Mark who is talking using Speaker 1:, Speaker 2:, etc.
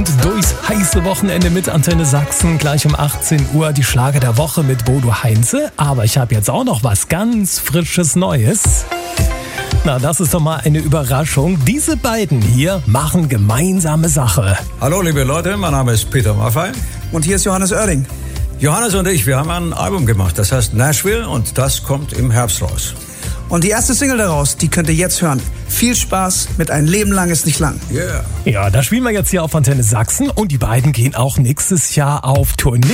Speaker 1: und durchs heiße Wochenende mit Antenne Sachsen. Gleich um 18 Uhr die Schlager der Woche mit Bodo Heinze. Aber ich habe jetzt auch noch was ganz Frisches Neues. Na, das ist doch mal eine Überraschung. Diese beiden hier machen gemeinsame Sache.
Speaker 2: Hallo liebe Leute, mein Name ist Peter Maffay.
Speaker 3: Und hier ist Johannes Oerding.
Speaker 2: Johannes und ich, wir haben ein Album gemacht, das heißt Nashville und das kommt im Herbst raus.
Speaker 3: Und die erste Single daraus, die könnt ihr jetzt hören. Viel Spaß mit Ein Leben lang ist nicht lang.
Speaker 2: Yeah.
Speaker 1: Ja, da spielen wir jetzt hier auf Antenne Sachsen und die beiden gehen auch nächstes Jahr auf Tournee.